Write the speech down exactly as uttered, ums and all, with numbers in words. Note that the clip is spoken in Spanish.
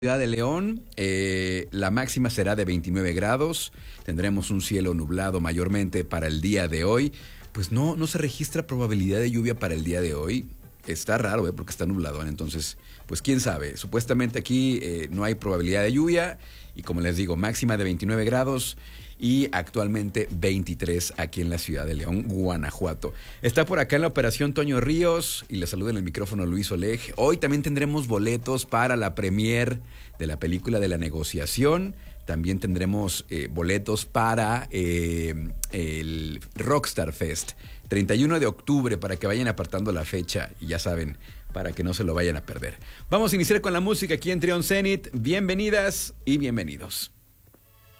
Ciudad de León, eh, la máxima será de veintinueve grados, tendremos un cielo nublado mayormente para el día de hoy. Pues no, no se registra probabilidad de lluvia para el día de hoy. Está raro, ¿eh? Porque está nublado, entonces, pues quién sabe. Supuestamente aquí eh, no hay probabilidad de lluvia y como les digo, máxima de veintinueve grados y actualmente veintitrés aquí en la ciudad de León, Guanajuato. Está por acá en la operación Toño Ríos y le saluda en el micrófono Luis Oleg. Hoy también tendremos boletos para la premier de la película de La Negociación. También tendremos eh, boletos para eh, el Rockstar Fest, treinta y uno de octubre, para que vayan apartando la fecha y ya saben, para que no se lo vayan a perder. Vamos a iniciar con la música aquí en Trion Zenit. Bienvenidas y bienvenidos.